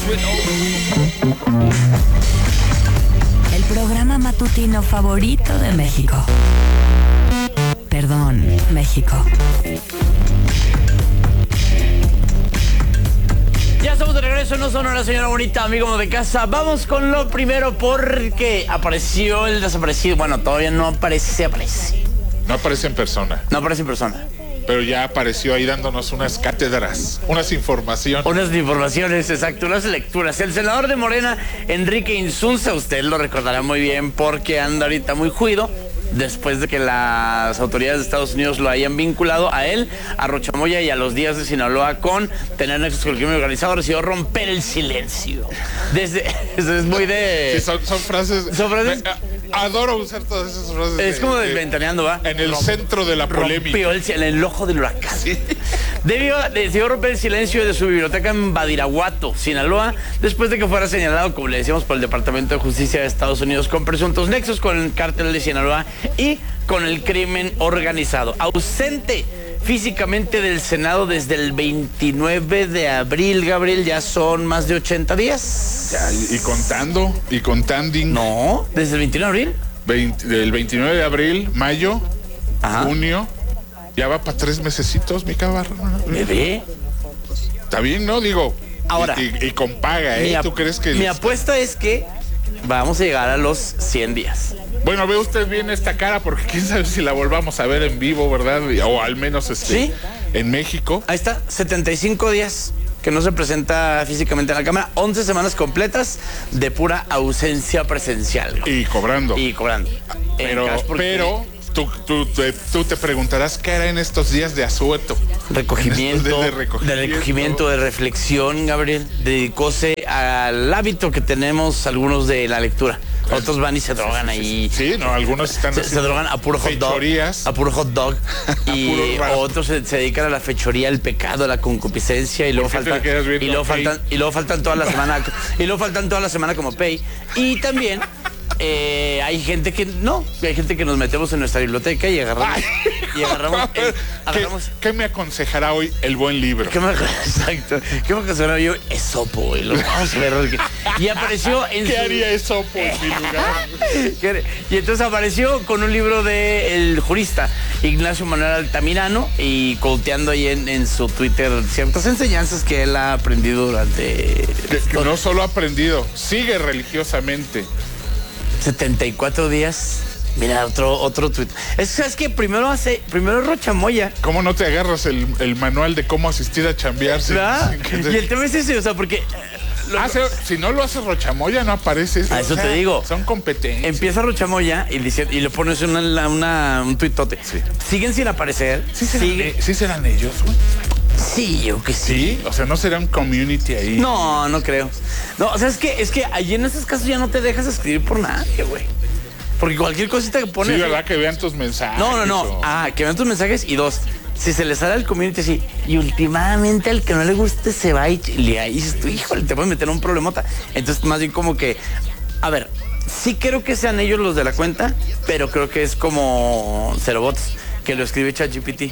El programa matutino favorito de México. Perdón, México. Ya estamos de regreso, no son una señora bonita, amigo de casa. Vamos con lo primero porque apareció el desaparecido. Bueno, todavía no aparece. No aparece en persona. No aparece en persona. Pero ya apareció ahí dándonos unas cátedras, unas informaciones. Unas informaciones, exacto, unas lecturas. El senador de Morena, Enrique Insunza, usted lo recordará muy bien porque anda ahorita muy juido después de que las autoridades de Estados Unidos lo hayan vinculado a él, a Rochamoya y a los Díaz de Sinaloa con tener nexos con el crimen organizado. Decidió romper el silencio. Es muy de... Sí, son frases... Adoro usar todas esas frases. Es como desventaneando, ¿va? En el centro de la polémica. En el ojo del huracán. Sí. Decidió romper el silencio de su biblioteca en Badiraguato, Sinaloa, después de que fuera señalado, como le decíamos, por el Departamento de Justicia de Estados Unidos con presuntos nexos con el cártel de Sinaloa y con el crimen organizado. Ausente físicamente del Senado desde el 29 de abril, Gabriel, ya son más de 80 días. Ya, y contando, y contanding. No, desde el 29 de abril. Del 29 de abril, mayo, Ajá. Junio, ya va para 3 mesecitos, mi cabrón. Bebé. Está bien, ¿no? Digo, ahora, y con paga, ¿eh? ¿Tú crees que...? Mi apuesta es que vamos a llegar a los 100 días. Bueno, ve usted bien esta cara porque quién sabe si la volvamos a ver en vivo, ¿verdad? O al menos ¿Sí? en México. Ahí está, 75 días que no se presenta físicamente en la cámara, 11 semanas completas de pura ausencia presencial. Y cobrando. Pero tú te preguntarás qué hará en estos días de asueto. Recogimiento, de recogimiento, de reflexión, Gabriel. Dedicóse al hábito que tenemos algunos de la lectura. Otros van y se drogan ahí. Sí, no, algunos están se drogan a puro hot dog. A puro hot dog. Y otros se dedican a la fechoría, el pecado, la concupiscencia, y luego faltan toda la semana. Y luego faltan toda la semana como pay. Y también hay gente que nos metemos en nuestra biblioteca y agarramos. ¿Qué me aconsejará hoy el buen libro? Exacto. ¿Qué me aconsejará hoy Esopo? Vamos a ver. Y apareció en ¿Qué haría Esopo en mi lugar? Y entonces apareció con un libro del jurista Ignacio Manuel Altamirano y colteando ahí en su Twitter ciertas enseñanzas que él ha aprendido durante... Que no solo ha aprendido, sigue religiosamente. 74 días. Mira, otro tuit. Es que primero Rochamoya. ¿Cómo no te agarras el manual de cómo asistir a chambear? Y el tema es ese, o sea, porque... si no lo hace Rochamoya, no aparece. A eso te digo. Son competentes. Empieza Rochamoya y le pones un tuitote. Sí. Siguen sin aparecer. Sí serán ellos, güey. Sí, yo que sí. ¿Sí? O sea, ¿no será un community ahí? No creo. No, o sea, es que allí en esos casos ya no te dejas escribir por nadie, güey. Porque cualquier cosita que pones... Sí, ¿verdad? Que vean tus mensajes. No. Que vean tus mensajes. Y dos, si se les sale al community así, y últimamente al que no le guste se va y ahí dices tú, híjole, te puedes meter en un problemota. Entonces, más bien como que... A ver, sí creo que sean ellos los de la cuenta, pero creo que es como Cerobots, que lo escribe ChatGPT.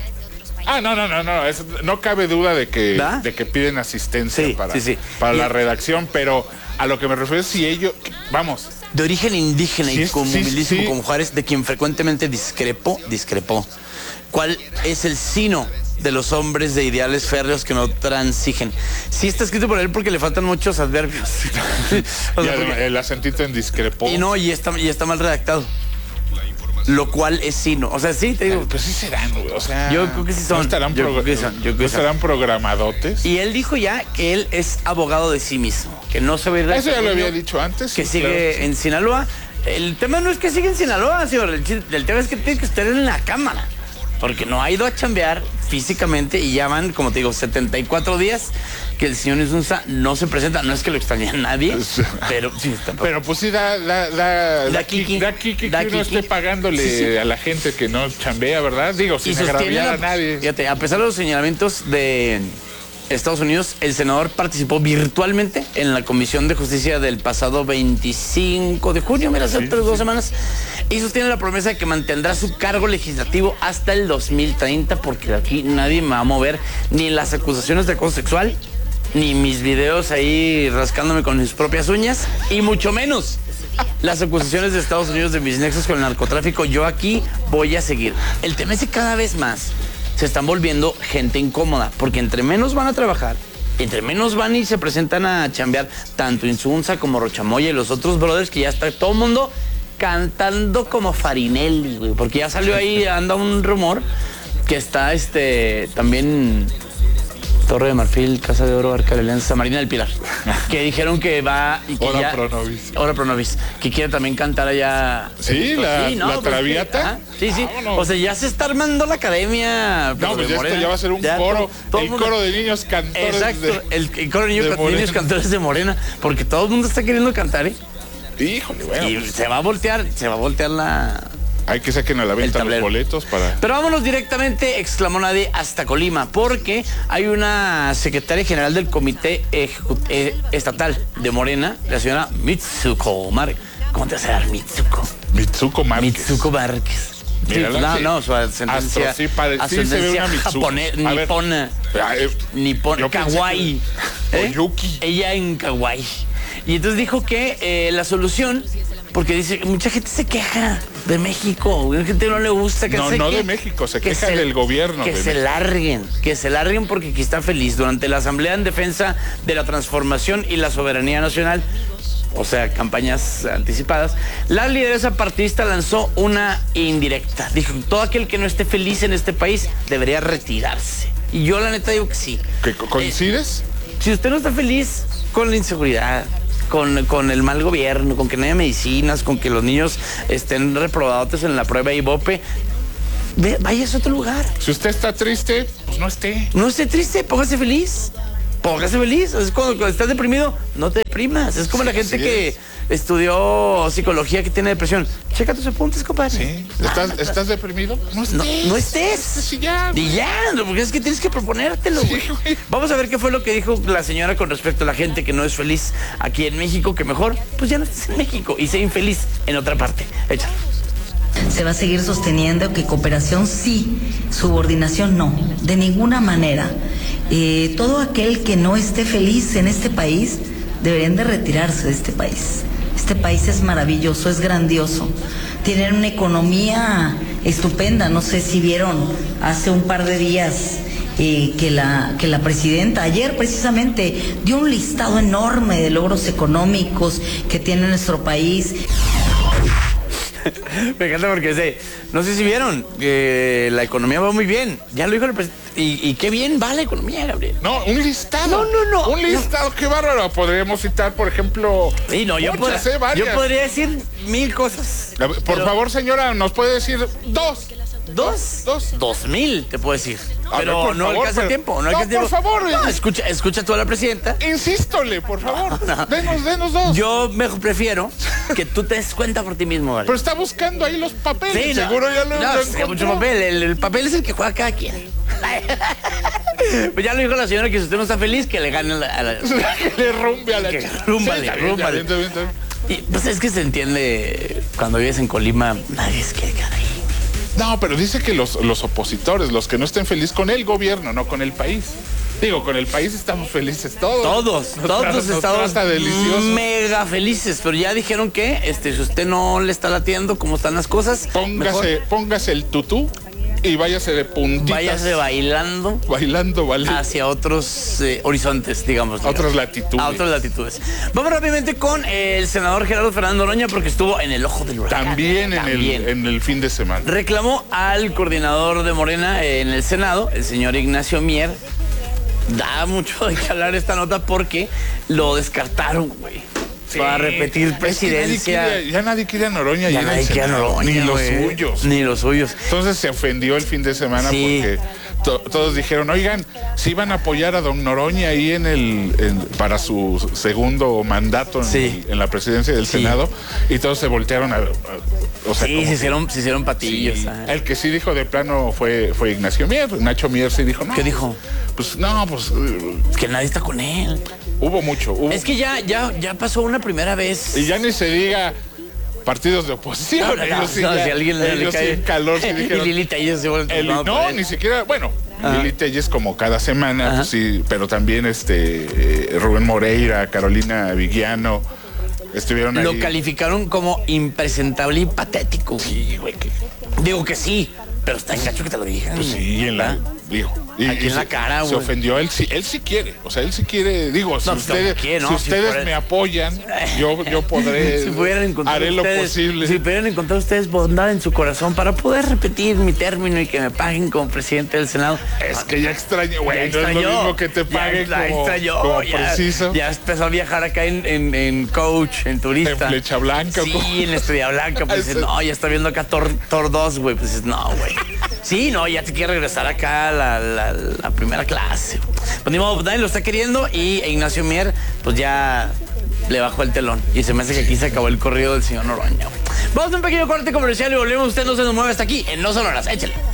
No cabe duda de que piden asistencia para la redacción, pero a lo que me refiero es si ellos, vamos. De origen indígena y comunilísimo como Juárez, de quien frecuentemente discrepó. ¿Cuál es el sino de los hombres de ideales férreos que no transigen? Sí está escrito por él porque le faltan muchos adverbios. El acentito en discrepó. Y está mal redactado. Lo cual es sino. O sea, sí, te digo. Pues sí serán, güey. O sea, yo creo que sí son. ¿No estarán programadotes? Y él dijo ya que él es abogado de sí mismo. Que no se ve... Eso ya lo había dicho antes. Que sigue en Sinaloa. El tema no es que siga en Sinaloa, señor. El tema es que tiene que estar en la cámara. Porque no ha ido a chambear físicamente y ya van, como te digo, 74 días que el señor Insunza no se presenta. No es que lo extrañe a nadie, pero sí está. Pero pues sí da kiki que uno esté pagándole a la gente que no chambea, ¿verdad? Digo, sin agraviar a nadie. Fíjate, a pesar de los señalamientos de Estados Unidos, el senador participó virtualmente en la Comisión de Justicia del pasado 25 de junio, mira, hace 2 semanas, y sostiene la promesa de que mantendrá su cargo legislativo hasta el 2030, porque de aquí nadie me va a mover ni las acusaciones de acoso sexual, ni mis videos ahí rascándome con mis propias uñas, y mucho menos las acusaciones de Estados Unidos de mis nexos con el narcotráfico. Yo aquí voy a seguir. El tema es que cada vez más se están volviendo gente incómoda, porque entre menos van a trabajar, entre menos van y se presentan a chambear, tanto Insunza como Rochamoya y los otros brothers, que ya está todo el mundo cantando como Farinelli, güey, porque ya salió ahí, anda un rumor que está también Torre de Marfil, Casa de Oro, Arca de Alianza, San Marina del Pilar, que dijeron que va y que Hora Pronovis, que quiere también cantar allá. Sí, la Traviata. Sí. Vámonos. O sea, ya se está armando la academia. No, pues esto ya va a ser un coro, el coro de niños cantores. Exacto, el coro de niños cantores de Morena, porque todo el mundo está queriendo cantar, ¿eh? Híjole, bueno. Y se va a voltear la... Hay que saquen a la venta los boletos para... Pero vámonos directamente, exclamó nadie, hasta Colima, porque hay una secretaria general del Comité Estatal de Morena, la señora Mitsuko Márquez. ¿Cómo te vas a dar, Mitsuko? Mitsuko Márquez. Mitsuko Márquez. Sí, su ascendencia, ascendencia japonesa, nipona, kawaii. Oyuki. Ella en kawaii. Y entonces dijo que la solución, porque dice, mucha gente se queja de México, mucha gente no le gusta que de México, se queja del gobierno. Que se larguen porque aquí está feliz. Durante la Asamblea en Defensa de la Transformación y la Soberanía Nacional, o sea, campañas anticipadas, la lideresa partidista lanzó una indirecta. Dijo, todo aquel que no esté feliz en este país debería retirarse. Y yo la neta digo que sí. ¿Coincides? Si usted no está feliz con la inseguridad, con el mal gobierno, con que no haya medicinas, con que los niños estén reprobados en la prueba IVOPE, vaya a otro lugar. Si usted está triste, pues no esté. No esté triste, póngase feliz. Póngase feliz. Es cuando estás deprimido, no te deprimas. Es como la gente que estudió psicología que tiene depresión. Checa tus apuntes, compadre. Sí. ¿Estás deprimido? No estés. No estés. Sí, ya. Y ya, porque es que tienes que proponértelo, güey. Sí, vamos a ver qué fue lo que dijo la señora con respecto a la gente que no es feliz aquí en México, que mejor, pues ya no estés en México y sea infeliz en otra parte. Échalo. Se va a seguir sosteniendo que cooperación sí, subordinación no, de ninguna manera. Todo aquel que no esté feliz en este país deberían de retirarse de este país. Este país es maravilloso, es grandioso. Tienen una economía estupenda. No sé si vieron hace un par de días que la presidenta ayer precisamente dio un listado enorme de logros económicos que tiene nuestro país. Me encanta porque no sé si vieron que la economía va muy bien. Ya lo dijo el presidente. Y qué bien va la economía, Gabriel. No, un listado. No. Un listado, qué bárbaro. Podríamos citar, por ejemplo. Sí, no, yo podría decir 1000 cosas. Por favor, señora, ¿nos puede decir dos? ¿Dos? 2000, te puedo decir. Pero ver, no alcanza tiempo. No, por favor. No, escucha tú a la presidenta. Insístole, por favor. No. Denos dos. Yo mejor prefiero que tú te des cuenta por ti mismo, ¿vale? Pero está buscando ahí los papeles. Sí, seguro ya lo encontró. Mucho papel. El papel es el que juega cada quien. Pues ya lo dijo la señora que si usted no está feliz, que le gane a la... que le rumbe a la chica. Rúmbale. Y pues es que se entiende, cuando vives en Colima, nadie se quiere quedar ahí. No, pero dice que los opositores, los que no estén felices con el gobierno, no con el país. Digo, con el país estamos felices todos. Todos estamos delicioso. Mega felices, pero ya dijeron que si usted no le está latiendo cómo están las cosas, póngase el tutú y váyase de puntitas. Váyase bailando. Vale. Hacia otros horizontes, digamos. A otras latitudes. Vamos rápidamente con el senador Gerardo Fernando Noroña, porque estuvo en el ojo del huracán. También en el fin de semana. Reclamó al coordinador de Morena en el Senado, el señor Ignacio Mier. Da mucho de qué hablar esta nota porque lo descartaron, güey. Sí. Para repetir presidencia. Ya nadie quiere a Noroña. Ya nadie quiere a Noroña. Ni los suyos. Entonces se ofendió el fin de semana porque todos dijeron, oigan, si iban a apoyar a don Noroña ahí para su segundo mandato en la presidencia del Senado, y todos se voltearon se hicieron patillos. Sí. El que sí dijo de plano fue Ignacio Mier. Nacho Mier sí dijo, no. ¿Qué dijo? Pues no, que nadie está con él. Hubo mucho. Es que ya pasó una primera vez. Y ya ni se diga partidos de oposición. Si alguien le cae calor. Sí dijeron, y Lilita, ellos se vuelven ni siquiera, bueno, Lili Telles como cada semana, pues sí, pero también Rubén Moreira, Carolina Vigiano, estuvieron ahí. Lo calificaron como impresentable y patético. Sí, güey. Digo que sí, pero está en gacho que te lo digan. Pues sí, aquí en la cara, güey. Se ofendió, él sí quiere, o sea, él sí quiere, digo, si ustedes me apoyan, yo podré, haré lo posible. Si pudieran encontrar ustedes bondad en su corazón para poder repetir mi término y que me paguen como presidente del Senado. Es que ya extraño, güey, no es lo mismo que te paguen como preciso. Ya empezó a viajar acá en coach, en turista. En Flecha Blanca. Sí, en Estrella Blanca, pues dices, no, ya está viendo acá Thor 2, güey, pues dices, no, güey. Sí, no, ya te quiere regresar acá a la primera clase. Pues ni modo, nadie lo está queriendo y Ignacio Mier, pues ya le bajó el telón. Y se me hace que aquí se acabó el corrido del señor Noroña. Vamos a un pequeño corte comercial y volvemos. Usted no se nos mueve hasta aquí en No Sonoras. Échale.